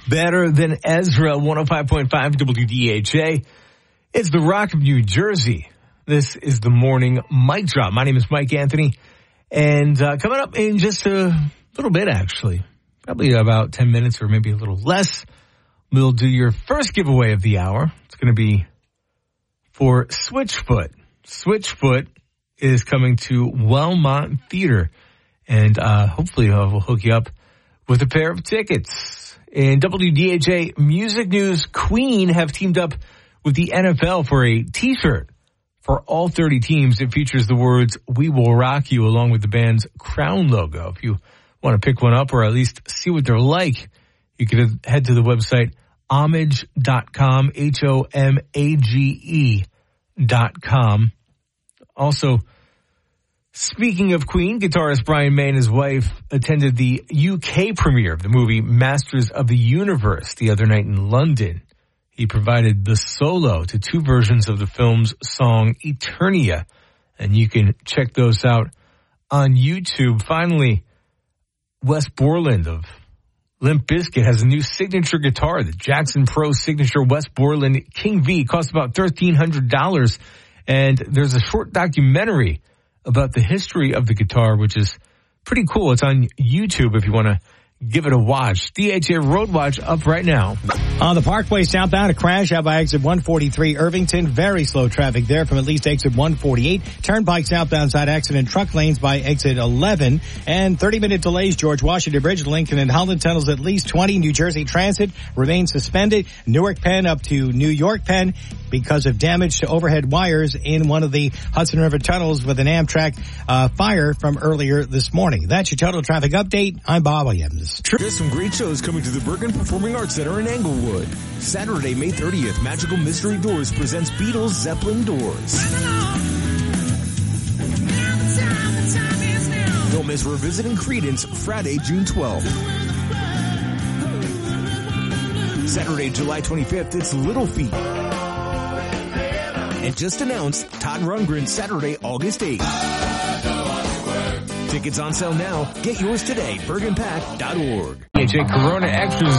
Better Than Ezra, 105.5 WDHA. It's the Rock of New Jersey. This is the morning mic drop. My name is Mike Anthony. And coming up in just a little bit, actually, probably about 10 minutes or maybe a little less, we'll do your first giveaway of the hour. It's going to be for Switchfoot. Switchfoot is coming to Wellmont Theater. And hopefully we'll hook you up with a pair of tickets. In WDHA Music News, Queen have teamed up with the NFL for a T-shirt for all 30 teams. It features the words, "We Will Rock You," along with the band's crown logo. If you want to pick one up or at least see what they're like, you can head to the website homage.com, HOMAGE.com. Also, speaking of Queen, guitarist Brian May and his wife attended the UK premiere of the movie Masters of the Universe the other night in London. He provided the solo to two versions of the film's song Eternia, and you can check those out on YouTube. Finally, Wes Borland of Limp Bizkit has a new signature guitar, the Jackson Pro Signature Wes Borland King V. Costs about $1,300, and there's a short documentary about the history of the guitar, which is pretty cool. It's on YouTube if you want to give it a watch. DHA Road Watch up right now. On the Parkway southbound, a crash out by exit 143 Irvington. Very slow traffic there from at least exit 148. Turnpike southbound side accident, truck lanes by exit 11. And 30-minute delays, George Washington Bridge, Lincoln and Holland tunnels at least 20. New Jersey Transit remains suspended. Newark Penn up to New York Penn because of damage to overhead wires in one of the Hudson River tunnels with an Amtrak fire from earlier this morning. That's your total traffic update. I'm Bob Williams. There's some great shows coming to the Bergen Performing Arts Center in Englewood. Saturday, May 30th, Magical Mystery Doors presents Beatles Zeppelin Doors. Don't miss Revisiting Creedence Friday, June 12th. Saturday, July 25th, it's Little Feat. And just announced Todd Rundgren Saturday, August 8th. Tickets on sale now. Get yours today. BergenPack.org. DHA Corona Extras